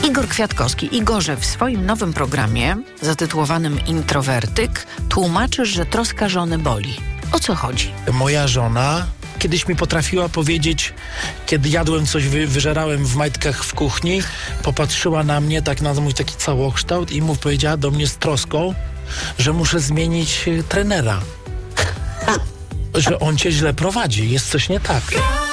Igor Kwiatkowski. Igorze, w swoim nowym programie zatytułowanym Introwertyk tłumaczysz, że troska żony boli. O co chodzi? Moja żona kiedyś mi potrafiła powiedzieć, kiedy jadłem coś, wyżerałem w majtkach w kuchni, popatrzyła na mnie tak na mój taki całokształt i powiedziała do mnie z troską, że muszę zmienić trenera. Że on cię źle prowadzi, jest coś nie tak.